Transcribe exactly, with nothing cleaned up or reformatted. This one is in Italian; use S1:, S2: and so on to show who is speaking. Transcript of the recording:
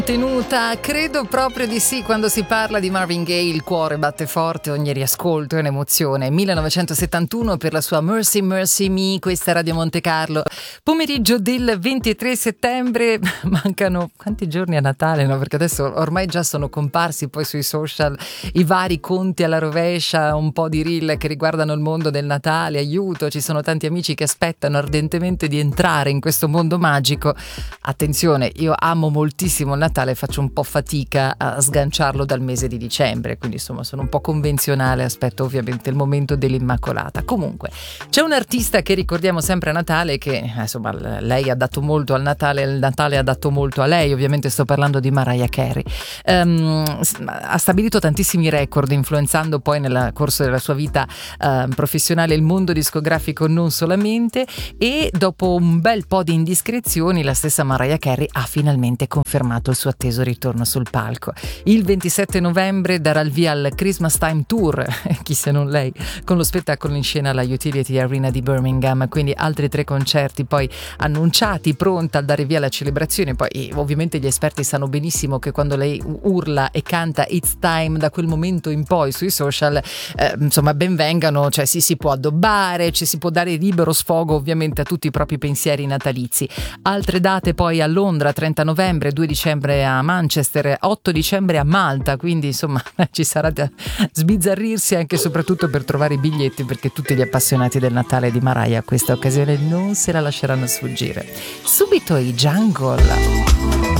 S1: Tenuta, credo proprio di sì. Quando si parla di Marvin Gaye il cuore batte forte, ogni riascolto è un'emozione. millenovecentosettantuno per la sua Mercy Mercy Me, questa è Radio Monte Carlo. Pomeriggio del ventitré settembre, mancano quanti giorni a Natale, no? Perché adesso ormai già sono comparsi poi sui social i vari conti alla rovescia, un po' di reel che riguardano il mondo del Natale, aiuto, ci sono tanti amici che aspettano ardentemente di entrare in questo mondo magico. Attenzione, io amo moltissimo il Natale, faccio un po' fatica a sganciarlo dal mese di dicembre, quindi insomma sono un po' convenzionale, aspetto ovviamente il momento dell'Immacolata. Comunque c'è un artista che ricordiamo sempre a Natale che insomma lei ha dato molto al Natale, il Natale ha dato molto a lei, ovviamente sto parlando di Mariah Carey. Um, ha stabilito tantissimi record, influenzando poi nel corso della sua vita uh, professionale il mondo discografico non solamente, e dopo un bel po' di indiscrezioni la stessa Mariah Carey ha finalmente confermato il suo atteso ritorno sul palco. Il ventisette novembre darà il via al Christmas Time Tour, chi se non lei, con lo spettacolo in scena alla Utility Arena di Birmingham, quindi altri tre concerti poi annunciati, pronta a dare via alla celebrazione. Poi ovviamente gli esperti sanno benissimo che quando lei urla e canta It's Time, da quel momento in poi sui social eh, insomma ben vengano, cioè si, si può addobbare, ci si può dare libero sfogo ovviamente a tutti i propri pensieri natalizi. Altre date poi a Londra, trenta novembre, due dicembre a Manchester, otto dicembre a Malta, quindi insomma ci sarà da sbizzarrirsi anche e soprattutto per trovare i biglietti, perché tutti gli appassionati del Natale di Mariah a questa occasione non se la lasceranno sfuggire. Subito i Jungle.